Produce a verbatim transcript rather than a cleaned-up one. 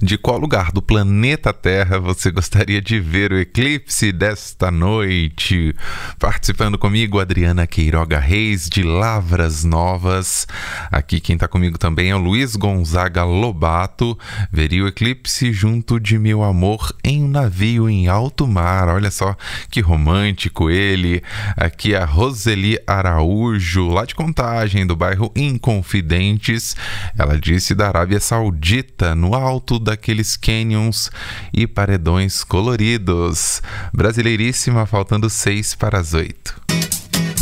De qual lugar do planeta Terra você gostaria de ver o eclipse desta noite? Participando comigo, Adriana Queiroga Reis, de Lavras Novas. Aqui quem está comigo também é o Luiz Gonzaga Lobato. Veria o eclipse junto de meu amor em um navio em alto mar. Olha só que romântico ele. Aqui a Roseli Araújo, lá de Contagem, do bairro Inconfidentes. Ela disse da Arábia Saudita, no alto daqueles canyons e paredões coloridos. Brasileiríssima, faltando seis para as oito.